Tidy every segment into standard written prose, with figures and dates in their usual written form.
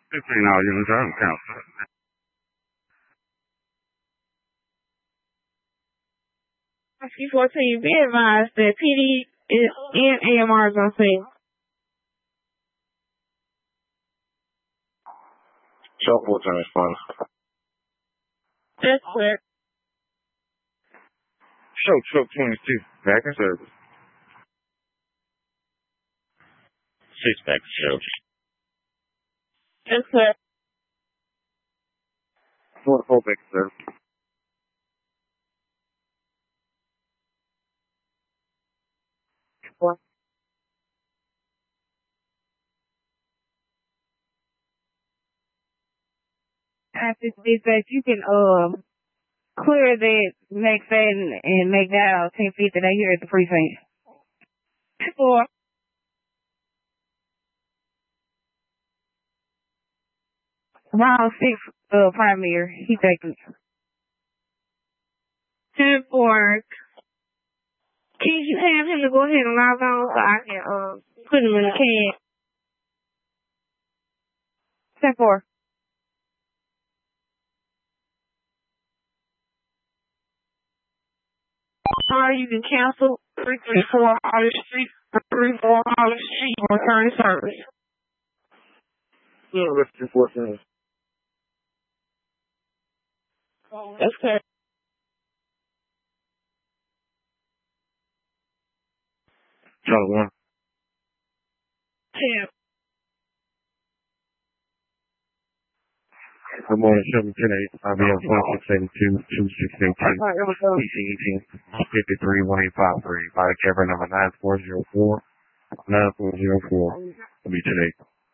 $15 units, I don't count. C14, be advised that PD and AMR is on sale. Show 14 response. That's correct. Show 22, back in service. 6 back to show. That's correct. 24 back in service. After this, that you can clear that next and make that out 1050 that here at the precinct. Or round 6 primary, he taking 10-4. Can you have him to go ahead and log on so I can put him in the can? 10-4. Or you can cancel 334 Hollis Street, 334 Hollis Street, return service. Yeah, let's do 14. That's correct. Charlie 1. 10. Good morning, 710-8, IBM 2682, 2682, PC 18, 53, 1853, body camera number 9404, 9404, will be today.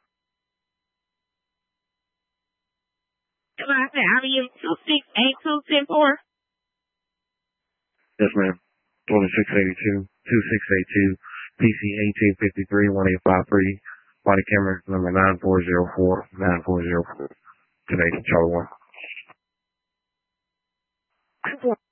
IBM 2682, 10-4. Yes, ma'am. 2682, 2682, PC 1853, 1853, body camera number 9404, 9404. Today, Charlie 1.